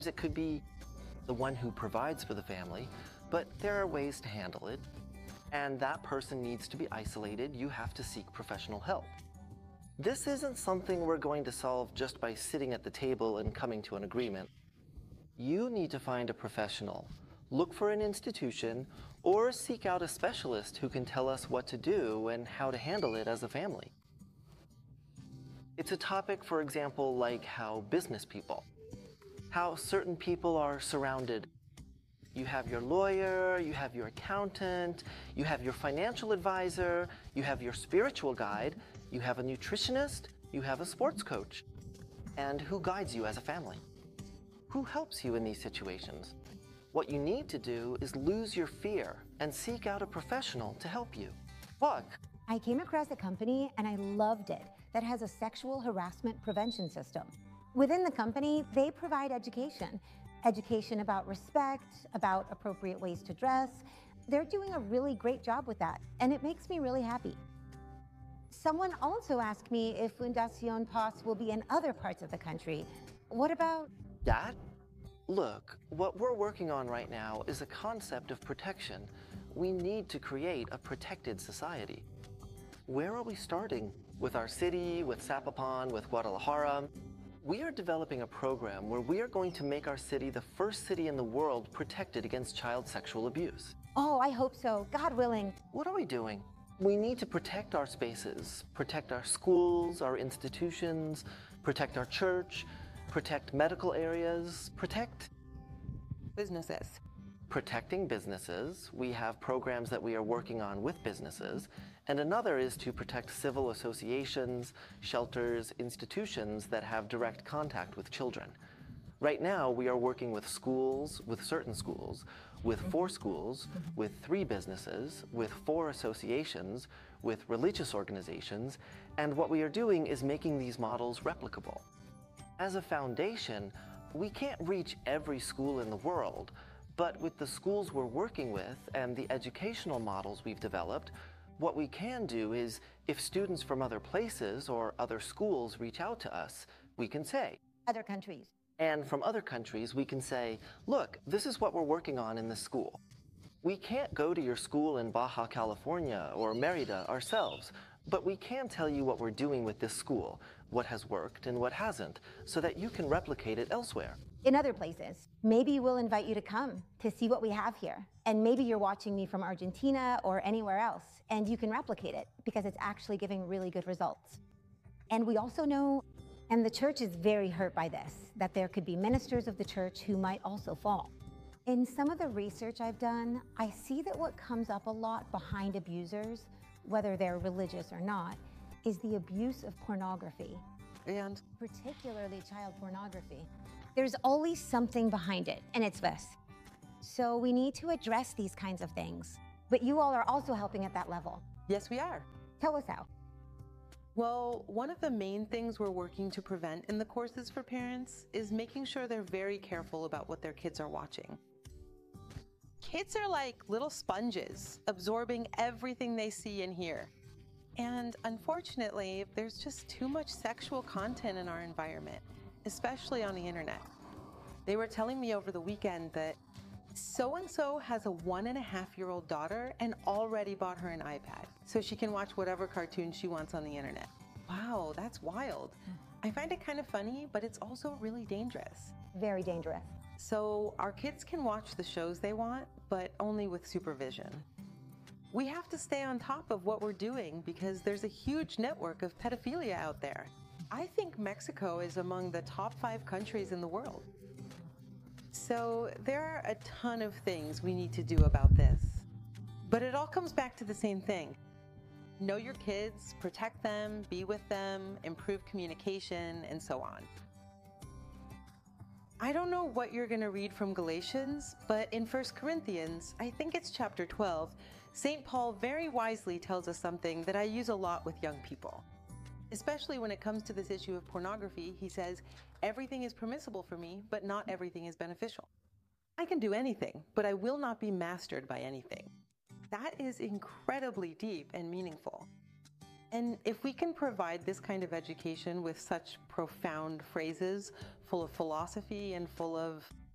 It could be the one who provides for the family, but there are ways to handle it. And that person needs to be isolated. You have to seek professional help. This isn't something we're going to solve just by sitting at the table and coming to an agreement. You need to find a professional, look for an institution, or seek out a specialist who can tell us what to do and how to handle it as a family. It's a topic, for example, like how business people, how certain people are surrounded. You have your lawyer, you have your accountant, you have your financial advisor, you have your spiritual guide, you have a nutritionist, you have a sports coach. And who guides you as a family? Who helps you in these situations? What you need to do is lose your fear and seek out a professional to help you. Look. I came across a company and I loved it that has a sexual harassment prevention system. Within the company, they provide education. Education about respect, about appropriate ways to dress. They're doing a really great job with that, and it makes me really happy. Someone also asked me if Fundación Paz will be in other parts of the country. What about that? Look, what we're working on right now is a concept of protection. We need to create a protected society. Where are we starting? With our city, with Zapopan, with Guadalajara? We are developing a program where we are going to make our city the first city in the world protected against child sexual abuse. Oh, I hope so, God willing. What are we doing? We need to protect our spaces, protect our schools, our institutions, protect our church, protect medical areas, protect businesses. Protecting businesses. We have programs that we are working on with businesses. And another is to protect civil associations, shelters, institutions that have direct contact with children. Right now, we are working with schools, with certain schools, with 4 schools, with 3 businesses, with 4 associations, with religious organizations, and what we are doing is making these models replicable. As a foundation, we can't reach every school in the world, but with the schools we're working with and the educational models we've developed, what we can do is, if students from other places or other schools reach out to us, we can say, other countries. And from other countries, we can say, look, this is what we're working on in this school. We can't go to your school in Baja California or Merida ourselves, but we can tell you what we're doing with this school, what has worked and what hasn't, so that you can replicate it elsewhere. In other places. Maybe we'll invite you to come to see what we have here. And maybe you're watching me from Argentina or anywhere else, and you can replicate it because it's actually giving really good results. And we also know, and the church is very hurt by this, that there could be ministers of the church who might also fall. In some of the research I've done, I see that what comes up a lot behind abusers, whether they're religious or not, is the abuse of pornography. And particularly child pornography. There's always something behind it, and it's this. So we need to address these kinds of things. But you all are also helping at that level. Yes, we are. Tell us how. Well, one of the main things we're working to prevent in the courses for parents is making sure they're very careful about what their kids are watching. Kids are like little sponges, absorbing everything they see and hear. And unfortunately, there's just too much sexual content in our environment, especially on the internet. They were telling me over the weekend that so-and-so has a 1.5-year-old daughter and already bought her an iPad so she can watch whatever cartoon she wants on the internet. Wow, that's wild. I find it kind of funny, but it's also really dangerous. Very dangerous. So our kids can watch the shows they want, but only with supervision. We have to stay on top of what we're doing because there's a huge network of pedophilia out there. I think Mexico is among the top 5 countries in the world. So there are a ton of things we need to do about this. But it all comes back to the same thing. Know your kids, protect them, be with them, improve communication, and so on. I don't know what you're going to read from Galatians, but in 1 Corinthians, I think it's chapter 12, St. Paul very wisely tells us something that I use a lot with young people. Especially when it comes to this issue of pornography, he says, everything is permissible for me, but not everything is beneficial. I can do anything, but I will not be mastered by anything. That is incredibly deep and meaningful. And if we can provide this kind of education with such profound phrases, full of philosophy and full of